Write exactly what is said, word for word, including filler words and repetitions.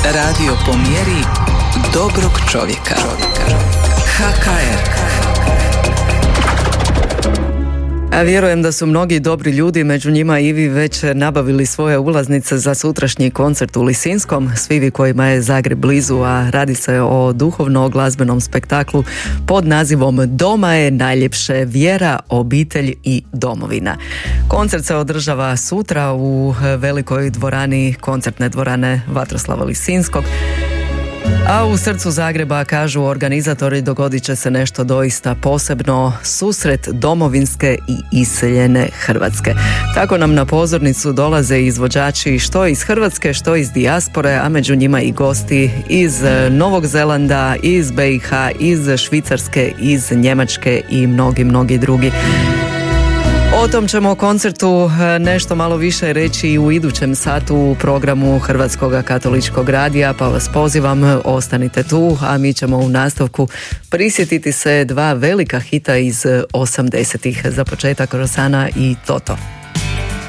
Radio po mjeri dobrog čovjeka. ha ka er. A vjerujem da su mnogi dobri ljudi, među njima i vi, već nabavili svoje ulaznice za sutrašnji koncert u Lisinskom. Svi vi kojima je Zagreb blizu, a radi se o duhovno-glazbenom spektaklu pod nazivom Doma je najljepše, vjera, obitelj i domovina. Koncert se održava sutra u velikoj dvorani, koncertne dvorane Vatroslava Lisinskog. A u srcu Zagreba, kažu organizatori, dogodit će se nešto doista posebno, susret domovinske i iseljene Hrvatske. Tako nam na pozornicu dolaze izvođači što iz Hrvatske, što iz dijaspore, a među njima i gosti iz Novog Zelanda, iz be i ha, iz Švicarske, iz Njemačke i mnogi, mnogi drugi. O tom ćemo o koncertu nešto malo više reći u idućem satu u programu Hrvatskog katoličkog radija, pa vas pozivam, ostanite tu, a mi ćemo u nastavku prisjetiti se dva velika hita iz osamdesetih. Za početak Rosana i Toto.